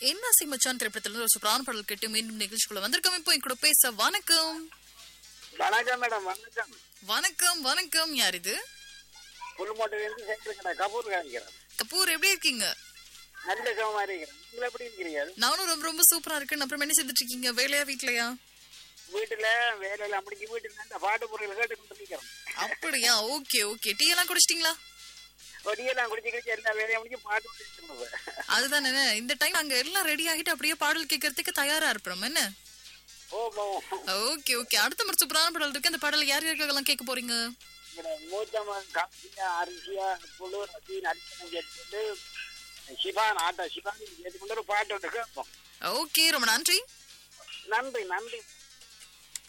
என்ன மச்சான் திரைப்படத்துல இருந்து ஒரு சூப்பரான பாடல் கேட்டு மீண்டும் நிகழ்ச்சிக்குள்ள வந்திருக்கோம். இப்போ என் கூட பேச வணக்கம். வணக்கம் மேடம். வணக்கம் வணக்கம் வணக்கம். யார் இது? புல்மோட்டையிலிருந்து சேர்த்துக்கிறேன். கபூர் காணிக்கிறேன். கபூர், எப்படி இருக்கீங்க? நல்ல சுகமா இருக்கிறேன். நீங்க எப்படி இருக்கிறீங்க? நானும் ரொம்ப ரொம்ப சூப்பரா இருக்கேன். அப்புறம் என்ன செய்துட்டு இருக்கீங்க? வேலையா வீட்லயா? வீட்டுல வேலையில முடிஞ்சு வீட்டுல இந்த பாட்டு பொருள் கேட்டுக்கிட்டு இருக்கிறோம். அப்படியா? Okay okay. டீ எல்லாம் குடிச்சிட்டீங்களா? ஒடியெல்லாம் குடிச்சு எல்லா வேலையும் முடிஞ்சு பாட்டு முடிச்சு. அதுதானே, இந்த டைம் அங்க எல்லாம் ரெடி ஆகிட்டு அப்படியே பாடல் கேட்கறதுக்கு தயாரா இருப்போம். என்ன? Okay okay. அடுத்த முறை சூப்பரான பாடல் இருக்கு. அந்த பாடல் யார் யாருக்கெல்லாம் கேட்க போறீங்க? மூத்தமன் காப்பியா அரிசியா புழு ரசி நடிச்சனம் கேட்டுட்டு சிவான் ஆட்டா சிவான் கேட்டுக்கொண்டு ஒரு பாட்டு ஒன்று கேட்போம். ஓகே, ரொம்ப நன்றி. நன்றி நன்றி.